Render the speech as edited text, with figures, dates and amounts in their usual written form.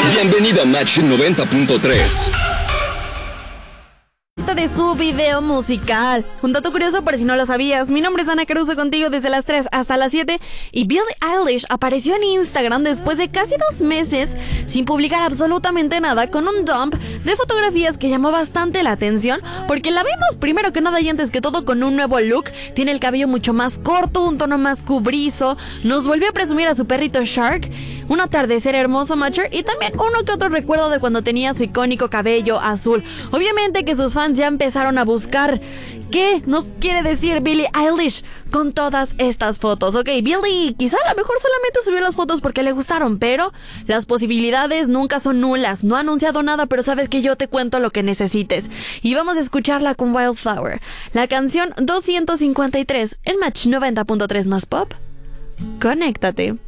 Bienvenido a Match 90.3. De su video musical. Un dato curioso por si no lo sabías, mi nombre es Ana Caruso, contigo desde las 3 hasta las 7, y Billie Eilish apareció en Instagram después de casi 2 meses sin publicar absolutamente nada, con un dump de fotografías que llamó bastante la atención porque la vimos primero que nada y antes que todo con un nuevo look. Tiene el cabello mucho más corto, un tono más cubrizo, nos volvió a presumir a su perrito Shark, un atardecer hermoso, Matcher, y también uno que otro recuerdo de cuando tenía su icónico cabello azul. Obviamente que sus fans ya empezaron a buscar qué nos quiere decir Billie Eilish con todas estas fotos. Ok, Billie quizá a lo mejor solamente subió las fotos porque le gustaron, pero las posibilidades nunca son nulas. No ha anunciado nada, pero sabes que yo te cuento lo que necesites. Y vamos a escucharla con Wildflower, la canción 253 en Match 90.3 más Pop. Conéctate.